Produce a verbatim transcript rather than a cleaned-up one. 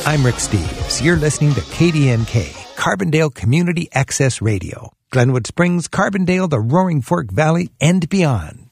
I'm Rick Steves. You're listening to K D N K, Carbondale Community Access Radio. Glenwood Springs, Carbondale, the Roaring Fork Valley, and beyond.